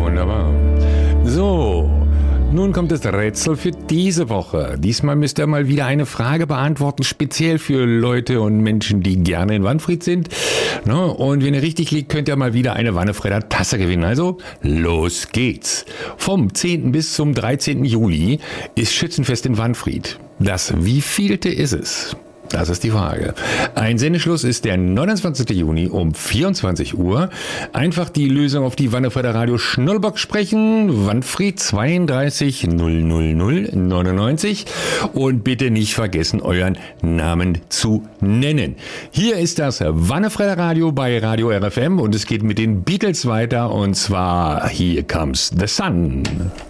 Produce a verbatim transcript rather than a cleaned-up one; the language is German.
wunderbar. So, nun kommt das Rätsel für diese Woche. Diesmal müsst ihr mal wieder eine Frage beantworten, speziell für Leute und Menschen, die gerne in Wanfried sind. No, und wenn ihr richtig liegt, könnt ihr mal wieder eine Wannefredder Tasse gewinnen. Also, los geht's. Vom zehnten bis zum dreizehnten Juli ist Schützenfest in Wanfried. Das wievielte ist es? Das ist die Frage. Ein Sendeschluss ist der neunundzwanzigsten Juni um vierundzwanzig Uhr. Einfach die Lösung auf die Wannefredder Radio Schnurrbox sprechen. Wanfried zweiunddreißig null null null neunundneunzig. Und bitte nicht vergessen, euren Namen zu nennen. Hier ist das Wannefredder Radio bei Radio R F M und es geht mit den Beatles weiter. Und zwar Here Comes the Sun.